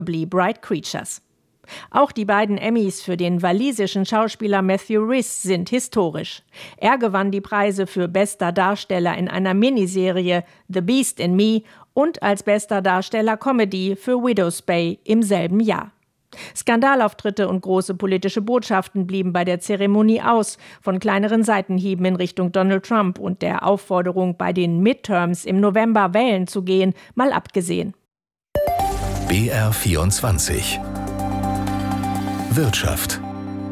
Bright Creatures. Auch die beiden Emmys für den walisischen Schauspieler Matthew Rhys sind historisch. Er gewann die Preise für bester Darsteller in einer Miniserie The Beast in Me und als bester Darsteller Comedy für Widow's Bay im selben Jahr. Skandalauftritte und große politische Botschaften blieben bei der Zeremonie aus, von kleineren Seitenhieben in Richtung Donald Trump und der Aufforderung, bei den Midterms im November wählen zu gehen, mal abgesehen. BR24 Wirtschaft.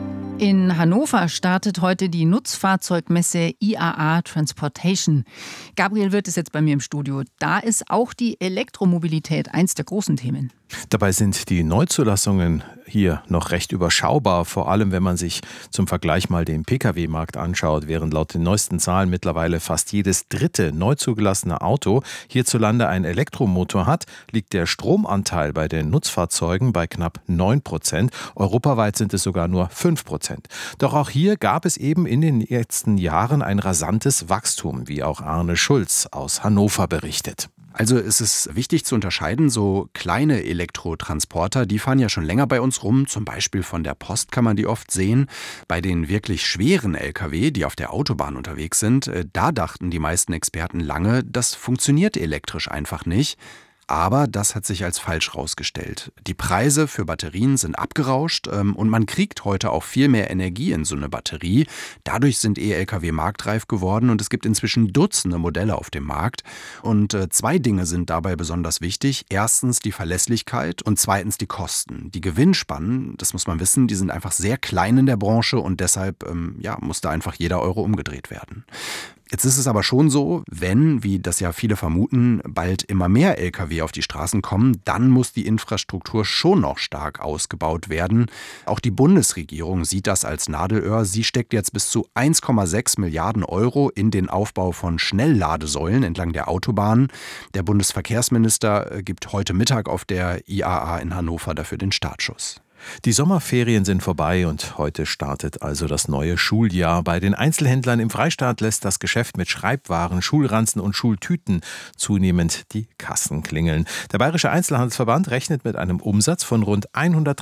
In Hannover startet heute die Nutzfahrzeugmesse IAA Transportation. Gabriel Wirth ist jetzt bei mir im Studio. Da ist auch die Elektromobilität eins der großen Themen. Dabei sind die Neuzulassungen hier noch recht überschaubar, vor allem wenn man sich zum Vergleich mal den Pkw-Markt anschaut, während laut den neuesten Zahlen mittlerweile fast jedes dritte neu zugelassene Auto hierzulande einen Elektromotor hat, liegt der Stromanteil bei den Nutzfahrzeugen bei knapp 9%. Europaweit sind es sogar nur 5%. Doch auch hier gab es eben in den letzten Jahren ein rasantes Wachstum, wie auch Arne Schulz aus Hannover berichtet. Also es ist wichtig zu unterscheiden, so kleine Elektrotransporter, die fahren ja schon länger bei uns rum, zum Beispiel von der Post kann man die oft sehen. Bei den wirklich schweren Lkw, die auf der Autobahn unterwegs sind, da dachten die meisten Experten lange, das funktioniert elektrisch einfach nicht. Aber das hat sich als falsch rausgestellt. Die Preise für Batterien sind abgerauscht und man kriegt heute auch viel mehr Energie in so eine Batterie. Dadurch sind E-Lkw marktreif geworden und es gibt inzwischen Dutzende Modelle auf dem Markt. Und zwei Dinge sind dabei besonders wichtig. Erstens die Verlässlichkeit und zweitens die Kosten. Die Gewinnspannen, das muss man wissen, die sind einfach sehr klein in der Branche und deshalb muss da einfach jeder Euro umgedreht werden. Jetzt ist es aber schon so, wenn, wie das ja viele vermuten, bald immer mehr Lkw auf die Straßen kommen, dann muss die Infrastruktur schon noch stark ausgebaut werden. Auch die Bundesregierung sieht das als Nadelöhr. Sie steckt jetzt bis zu 1,6 Milliarden Euro in den Aufbau von Schnellladesäulen entlang der Autobahnen. Der Bundesverkehrsminister gibt heute Mittag auf der IAA in Hannover dafür den Startschuss. Die Sommerferien sind vorbei und heute startet also das neue Schuljahr. Bei den Einzelhändlern im Freistaat lässt das Geschäft mit Schreibwaren, Schulranzen und Schultüten zunehmend die Kassen klingeln. Der Bayerische Einzelhandelsverband rechnet mit einem Umsatz von rund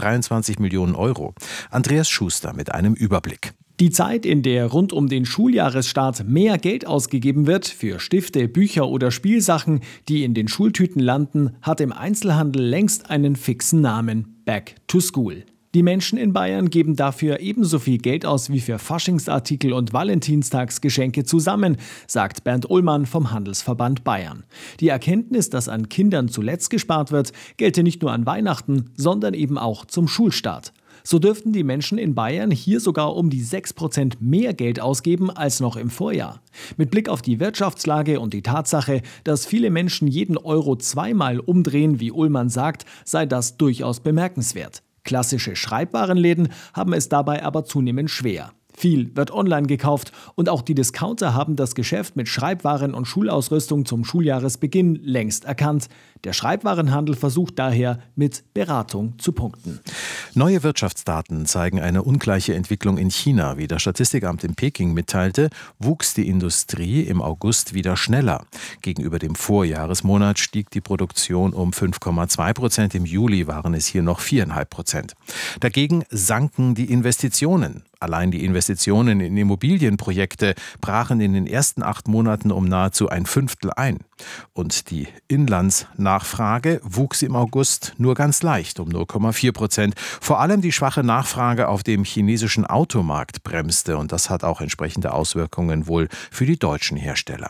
123 Millionen Euro. Andreas Schuster mit einem Überblick. Die Zeit, in der rund um den Schuljahresstart mehr Geld ausgegeben wird für Stifte, Bücher oder Spielsachen, die in den Schultüten landen, hat im Einzelhandel längst einen fixen Namen: Back to School. Die Menschen in Bayern geben dafür ebenso viel Geld aus wie für Faschingsartikel und Valentinstagsgeschenke zusammen, sagt Bernd Ullmann vom Handelsverband Bayern. Die Erkenntnis, dass an Kindern zuletzt gespart wird, gelte nicht nur an Weihnachten, sondern eben auch zum Schulstart. So dürften die Menschen in Bayern hier sogar um die 6% mehr Geld ausgeben als noch im Vorjahr. Mit Blick auf die Wirtschaftslage und die Tatsache, dass viele Menschen jeden Euro zweimal umdrehen, wie Ullmann sagt, sei das durchaus bemerkenswert. Klassische Schreibwarenläden haben es dabei aber zunehmend schwer. Viel wird online gekauft und auch die Discounter haben das Geschäft mit Schreibwaren und Schulausrüstung zum Schuljahresbeginn längst erkannt. Der Schreibwarenhandel versucht daher, mit Beratung zu punkten. Neue Wirtschaftsdaten zeigen eine ungleiche Entwicklung in China. Wie das Statistikamt in Peking mitteilte, wuchs die Industrie im August wieder schneller. Gegenüber dem Vorjahresmonat stieg die Produktion um 5,2%. Im Juli waren es hier noch 4,5%. Dagegen sanken die Investitionen. Allein die Investitionen in Immobilienprojekte brachen in den ersten 8 Monaten um nahezu ein Fünftel ein. Und die Inlandsnachfrage wuchs im August nur ganz leicht um 0,4%. Vor allem die schwache Nachfrage auf dem chinesischen Automarkt bremste. Und das hat auch entsprechende Auswirkungen wohl für die deutschen Hersteller.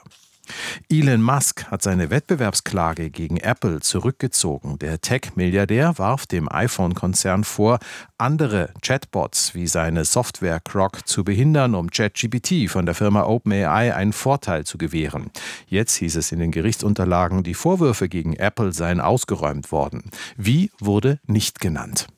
Elon Musk hat seine Wettbewerbsklage gegen Apple zurückgezogen. Der Tech-Milliardär warf dem iPhone-Konzern vor, andere Chatbots wie seine Software Grok zu behindern, um ChatGPT von der Firma OpenAI einen Vorteil zu gewähren. Jetzt hieß es in den Gerichtsunterlagen, die Vorwürfe gegen Apple seien ausgeräumt worden. Wie, wurde nicht genannt.